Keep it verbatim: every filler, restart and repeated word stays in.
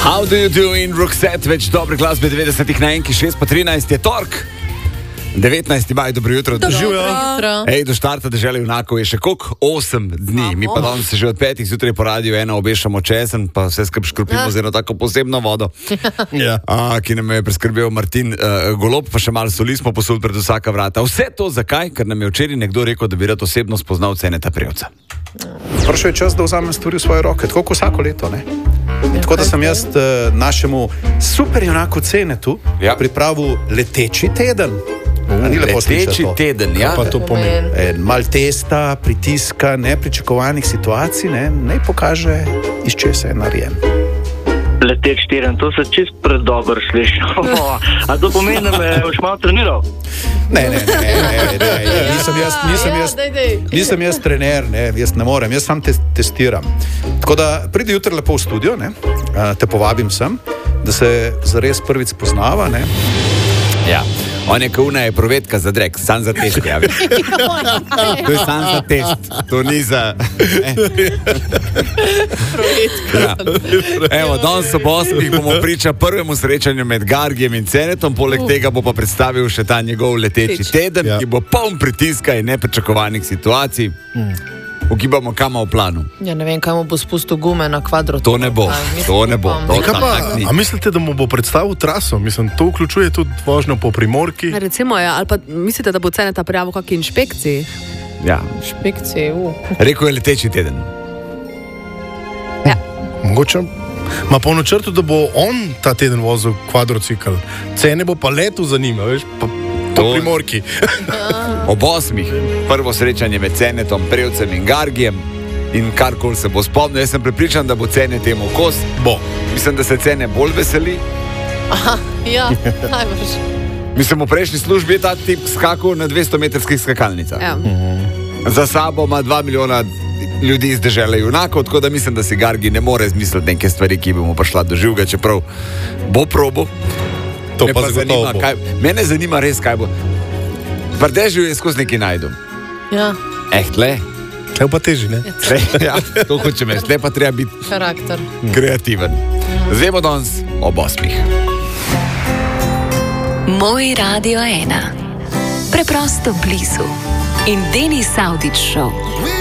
How do you do in Roxette, več dobrih glasbe devetdesetih na enki, šest pa trinajst je tork. devetnajsti maj, dobro jutro. Dobro. Ej, do štarta dežele junakov je še koliko? osem dni. Mi pa danes se že od petih zjutraj po radiju eno obešamo česen, pa vse skrb škrpimo z eno tako posebno vodo, Ja. a, ki nam je preskrbel Martin uh, Golob, pa še malo soli smo posuli pred vsaka vrata. Vse to zakaj? Ker nam je včeraj nekdo rekel, da bi rad osebno spoznal Ceneta Prevca. Prišel je čas, da vzamem stvari v svoje roke, tako kot vsako leto. Ne? Tako da sem jaz uh, našemu super junaku Cenetu Ja. pripravil leteči teden. A ni lepo Leteči slišati to? teden, ja. Kaj pa to pomeni? E, mal testa, pritiska, nepričakovanih situacij, ne, naj pokaže, iz česa je narejen. Leteč teden, to se čist predobro sliši. A to pomeni, da me boš malo treniral? Ne, ne, ne, ne, ne, ne, ne. Nisem jaz, nisem Ja, jaz, daj, daj. nisem jaz trener, ne, jaz ne morem, jaz sam te testiram. Tako da pridi jutri lepo v studio, ne, a, te povabim sem, da se zares prvič spoznava, ne. Ja. On je kauna je provedka za drek, sam za test, ja. To je sam za test, to ni za... Ja. Evo, danes ob osmih bomo priča prvemu srečanju med Gargijem in Cenetom, poleg tega bo pa predstavil še ta njegov leteči teden, Ja. ki bo poln pritiska in nepričakovanih situacij. Ugibamo kama v planu. Ja, ne vem, kaj mu bo spustil gume na kvadro. To ne bo, to ne bo. To Kaj pa, tak ni. a mislite, da mu bo predstavil traso? Mislim, to vključuje tudi vožnjo po Primorki. Recimo, ja, ali pa mislite, da bo Ceneta prijavil kakšni inšpekciji? Ja. Inšpekcije, uh. Rekel je leteči teden. Mogoče ima po načrtu, da bo on ta teden vozil kvadrocikl. Cene bo pa letu za njima, veš, pa po To- Primorki. Ob osmih, prvo srečanje med Cenetom, Prevcem in Gargijem in karkoli se bo spomnil. Jaz sem prepričan, da bo Cene temu kos. Bo. Mislim, da se Cene bolj veseli. Aha, ja, najbrž. Mislim, v prejšnji službi je ta tip skakal na dvesto metrskih skakalnicah. Ja. Za sabo ima dva milijona ljudi iz dežele junakov, tako da mislim, da si Gargi ne more izmisliti neke stvari, ki bi mu prišla do živega, čeprav bo probo. To Me pa zanima, zagotovo bo. kaj, mene zanima res, kaj bo. Prdežil je skozi neki najdom. Ja, Eh, tle, Kaj pa teži, ne? tle, ja, to hočem reči, tle pa treba biti karakter. kreativen. Zdaj bo danes ob osmih. Moj Radio ena. Preprosto blizu. In Denis Avdić Show.